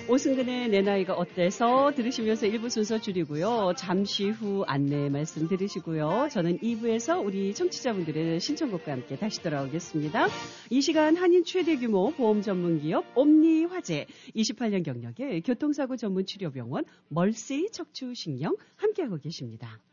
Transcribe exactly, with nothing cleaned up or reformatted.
오승근의 내 나이가 어때서 들으시면서 일 부 순서 줄이고요. 잠시 후 안내 말씀 들으시고요. 저는 이 부에서 우리 청취자분들의 신청곡과 함께 다시 돌아오겠습니다. 이 시간 한인 최대 규모 보험 전문 기업 옴니화재, 이십팔 년 경력의 교통사고 전문 치료병원 멀시 척추신경 함께하고 계십니다.